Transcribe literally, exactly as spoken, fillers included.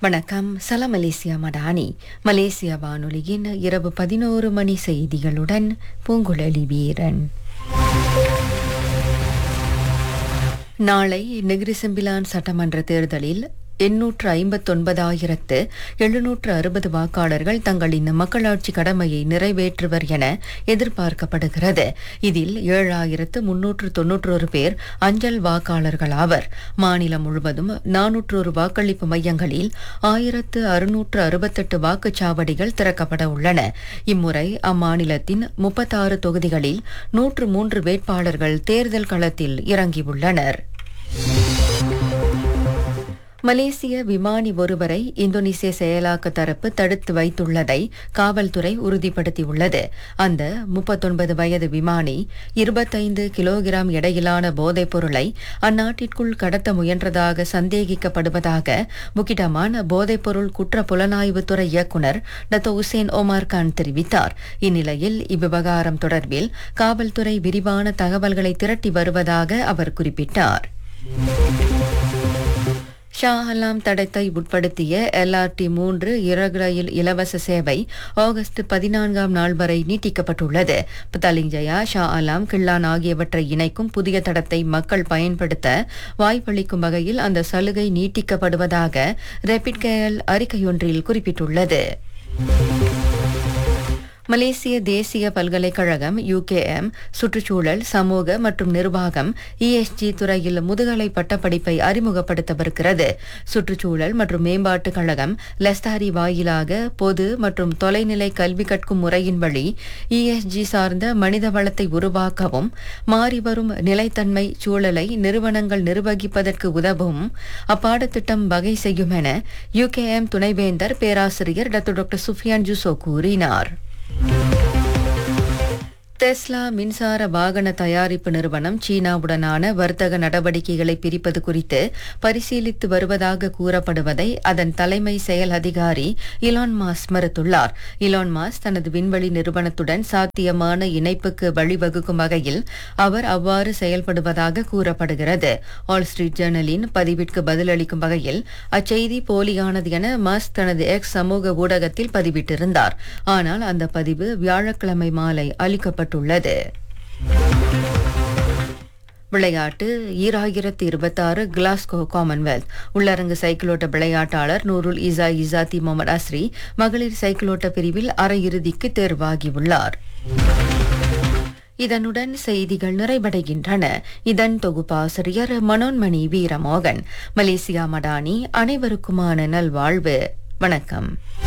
வணக்கம். சலாம் Malaysia Madani. Malaysia வானொலியின் இரவு பதினோரு மணி செய்திகளுடன் பூங்குழலி வீரன். நாளை நெகிரி செம்பிலான் சட்டமன்ற தேர்தலில் எண்ணூற்று ஐம்பத்தொன்பதாயிரத்து எழுநூற்று அறுபது வாக்காளர்கள் தங்களின் மக்களாட்சி கடமையை நிறைவேற்றுவர் என எதிர்பார்க்கப்படுகிறது. இதில் ஏழாயிரத்து முன்னூற்று தொன்னூற்றொரு பேர் அஞ்சல் வாக்காளர்கள் ஆவர். மாநிலம் முழுவதும் நானூற்றொரு வாக்களிப்பு மையங்களில் ஆயிரத்து அறுநூற்று அறுபத்தெட்டு வாக்குச்சாவடிகள் திறக்கப்பட உள்ளன. இம்முறை அம்மாநிலத்தின் முப்பத்தாறு தொகுதிகளில் நூற்று மூன்று வேட்பாளர்கள் தேர்தல் களத்தில் இறங்கியுள்ளனர். மலேசிய விமானி ஒருவரை இந்தோனேசிய செயலாக்க தரப்பு தடுத்து வைத்துள்ளதை காவல்துறை உறுதிப்படுத்தியுள்ளது. அந்த முப்பத்தொன்பது வயது விமானி இருபத்தைந்து கிலோகிராம் எடையிலான போதைப் பொருளை அந்நாட்டிற்குள் கடத்த முயன்றதாக சந்தேகிக்கப்படுவதாக புக்கிடமான் போதைப்பொருள் குற்ற புலனாய்வுத்துறை இயக்குநர் டத்தோ உசேன் ஒமார் கான் தெரிவித்தார். இந்நிலையில் இவ்விவகாரம் தொடர்பில் காவல்துறை விரிவான தகவல்களை திரட்டி வருவதாக அவர் குறிப்பிட்டார். ஷா அலாம் தடத்தை உட்படுத்திய எல்ஆர்டி மூன்று இறகு ரயில் இலவச சேவை ஆகஸ்ட் பதினான்காம் நாள் வரை நீட்டிக்கப்பட்டுள்ளது. பத்தாலிங்ஜயா, ஷா அலாம், கிள்ளான் ஆகியவற்றை இணைக்கும் புதிய தடத்தை மக்கள் பயன்படுத்த வாய்ப்பளிக்கும் வகையில் அந்த சலுகை நீட்டிக்கப்படுவதாக ரேபிட் கேஎல் அறிக்கையொன்றில் குறிப்பிட்டுள்ளது. மலேசிய தேசிய பல்கலைக்கழகம் யுகேஎம் சுற்றுச்சூழல், சமூக மற்றும் நிர்வாகம் இஎஸ்ஜி துறையில் முதுகலை பட்டப்படிப்பை அறிமுகப்படுத்தவிருக்கிறது. சுற்றுச்சூழல் மற்றும் மேம்பாட்டுக் கழகம் லெஸ்தாரி வாயிலாக பொது மற்றும் தொலைநிலை கல்வி கற்கும் முறையின் வழி இஎஸ்ஜி சார்ந்த மனித வளத்தை உருவாக்கவும் மாறிவரும் நிலைத்தன்மை சூழலை நிறுவனங்கள் நிர்வகிப்பதற்கு உதவும் அப்பாடத்திட்டம் வகை செய்யும் என யுகேஎம் துணைவேந்தர் பேராசிரியர் டாக்டர் சுஃபியான் ஜூசோ கூறினார். டெஸ்லா மின்சார வாகன தயாரிப்பு நிறுவனம் சீனாவுடனான வர்த்தக நடவடிக்கைகளை பிரிப்பது குறித்து பரிசீலித்து வருவதாக கூறப்படுவதை அதன் தலைமை செயல் அதிகாரி இலான் மாஸ்க் மறுத்துள்ளார். இலான் மாஸ்க் தனது விண்வெளி நிறுவனத்துடன் சாத்தியமான இணைப்புக்கு வழிவகுக்கும் வகையில் அவர் அவ்வாறு செயல்படுவதாக கூறப்படுகிறது. ஆல் ஸ்ட்ரீட் ஜேர்னலின் பதிவிற்கு பதிலளிக்கும் வகையில் அச்செய்தி போலியானது என மாஸ்க் தனது எக்ஸ் சமூக ஊடகத்தில் பதிவிட்டிருந்தார். ஆனால் அந்த பதிவு வியாழக்கிழமை மாலை அளிக்கப்பட்டது. விளையாட்டு. ஈராயிரத்து இருபத்தாறு கிளாஸ்கோ காமன்வெல்த் உள்ளரங்கு சைக்கிளோட்ட விளையாட்டாளர் நூருல் இசா இசாத்தி முகமது அஸ்ரி மகளிர் சைக்கிளோட்ட பிரிவில் அரையிறுதிக்கு தேர்வாகியுள்ளார். இதனுடன் செய்திகள் நிறைவடைகின்றன. இதன் தொகுப்பாசிரியர் மனோன்மணி வீரமோகன். மலேசியா மடானி. அனைவருக்குமான நல்வாழ்வு. வணக்கம்.